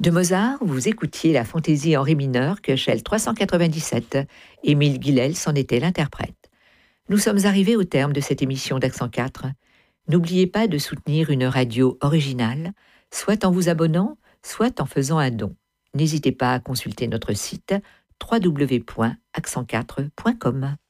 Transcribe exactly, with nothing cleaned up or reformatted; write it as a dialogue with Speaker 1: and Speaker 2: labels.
Speaker 1: De Mozart, vous écoutiez la fantaisie en ré mineur, Köchel trois cent quatre-vingt-dix-sept. Émile Guilel s'en était l'interprète. Nous sommes arrivés au terme de cette émission d'Accent quatre. N'oubliez pas de soutenir une radio originale, soit en vous abonnant, soit en faisant un don. N'hésitez pas à consulter notre site w w w point accent quatre point com.